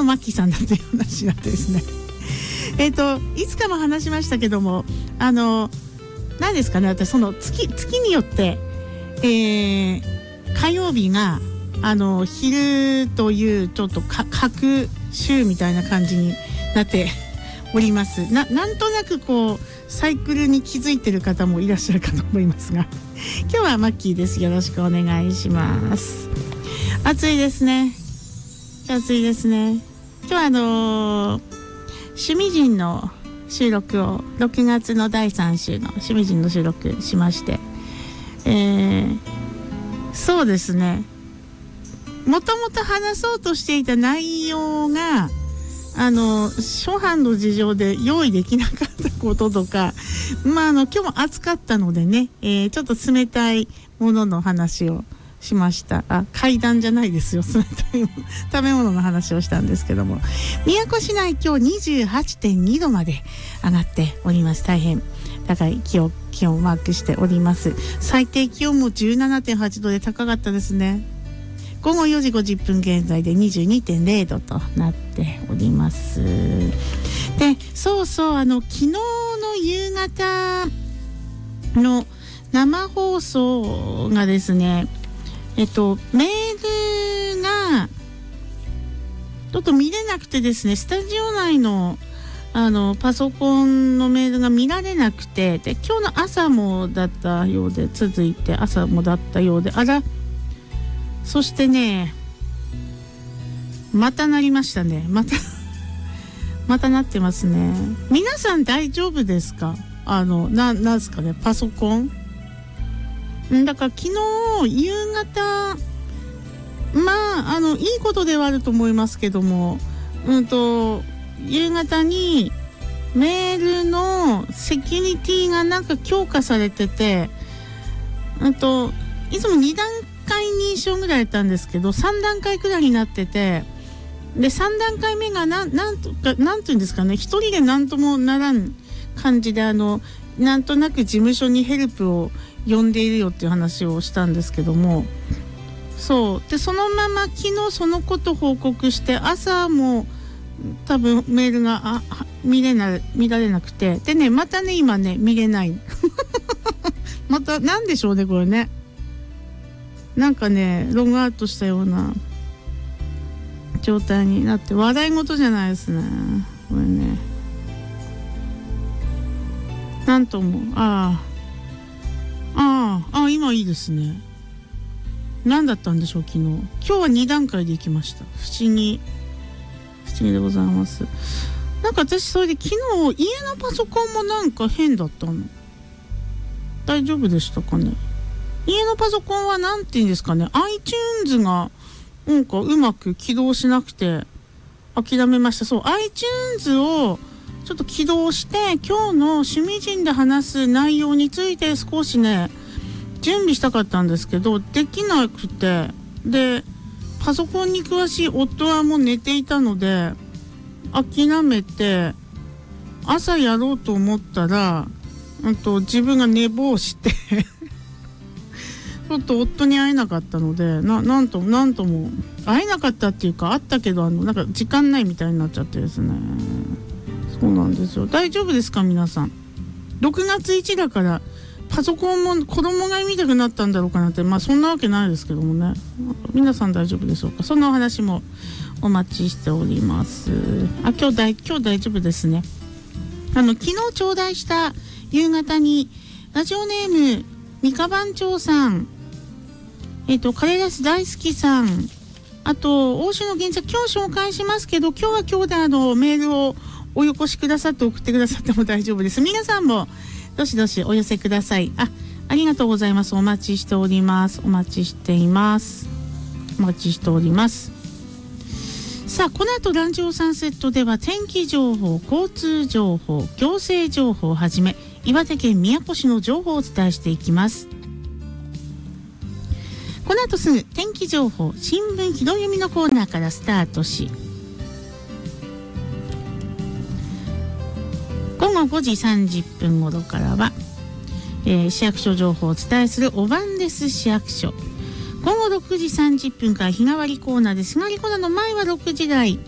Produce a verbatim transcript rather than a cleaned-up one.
マッキーさんだっていう話になってですねえっといつかも話しましたけども、あの何ですかね、私その月月によって、えー、火曜日があの昼というちょっとか隔週みたいな感じになっております。 な, なんとなくこうサイクルに気づいてる方もいらっしゃるかと思いますが、今日はマッキーです。よろしくお願いします。暑いですね。暑いですね。今日はあのー、趣味人の収録をろくがつのだいさん週の趣味人の収録しまして、えー、そうですね、もともと話そうとしていた内容があの初版の事情で用意できなかったこととか、まああの今日も暑かったのでね、えー、ちょっと冷たいものの話をしました。あ、階段じゃないですよ、冷たい食べ物の話をしたんですけども、宮古市内今日 にじゅうはちてんにどまで上がっております。大変高い気温、気温をマークしております。最低気温も じゅうななてんはちどで高かったですね。ごごよじごじゅっぷん現在で にじゅうにてんれいどとなっております。で、そうそう、あの昨日の夕方の生放送がですね、えっとメールがちょっと見れなくてですね、スタジオ内のあのパソコンのメールが見られなくて、で今日の朝もだったようで、続いて朝もだったようで、あら、そしてね、またなりましたね。またまたなってますね。皆さん大丈夫ですか？あのななんですかね、パソコン。だから昨日夕方、まああのいいことではあると思いますけども、うんと夕方にメールのセキュリティがなんか強化されてて、うんといつもにだんかい認証ぐらいだったんですけど、さんだんかいくらいになってて、でさんだんかいめがなんなんとかなんていうんですかね、一人でなんともならん感じで、あのなんとなく事務所にヘルプを呼んでいるよっていう話をしたんですけども、そうでそのまま昨日そのこと報告して、朝も多分メールがあ見れな見られなくて、でね、またね今ね見れないまたなんでしょうねこれね、なんかねログアウトしたような状態になって、笑い事じゃないですねこれね。なんともあああああ今いいですね。何だったんでしょう昨日。今日はにだんかいで行きました。不思議不思議でございます。なんか私それで昨日家のパソコンもなんか変だったの。大丈夫でしたかね。家のパソコンはなんていうんですかね、 iTunes がなんかうまく起動しなくて諦めました。そう iTunes をちょっと起動して、今日の趣味人で話す内容について少しね準備したかったんですけど、できなくて、でパソコンに詳しい夫はもう寝ていたので諦めて、朝やろうと思ったら、あと自分が寝坊してちょっと夫に会えなかったので、な、なんとなんとも会えなかったっていうか、会ったけどあのなんか時間ないみたいになっちゃってですね。そうなんですよ。大丈夫ですか皆さん。ろくがつついたちだからパソコンも子供が見たくなったんだろうかなって、まあそんなわけないですけどもね。皆さん大丈夫でしょうか。そんなお話もお待ちしております。あ、今日大今日大丈夫ですね。あの昨日頂戴した夕方にラジオネーム三日番長さん、えっとカレーライス大好きさん、あと欧州の原作今日紹介しますけど、今日は今日であのメールをおよこしくださって送ってくださっても大丈夫です。皆さんもどしどしお寄せください。あ、ありがとうございます。お待ちしております。お待ちしています。お待ちしております。さあ、この後ランジオサンセットでは天気情報、交通情報、行政情報をはじめ岩手県宮古市の情報をお伝えしていきます。この後すぐ天気情報、新聞ひど読みのコーナーからスタートし、ごごごじさんじゅっぷん頃からは、えー、市役所情報をお伝えするおばんです市役所。ごごろくじさんじゅっぷんから日替わりコーナーです。日替わりコーナーの前はろくじ台、